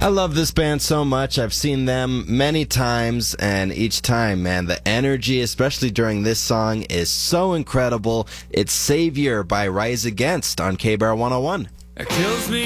I love this band so much. I've seen them many times, and each time, man, the energy, especially during this song, is so incredible. It's Savior by Rise Against on K-Bar 101. It kills me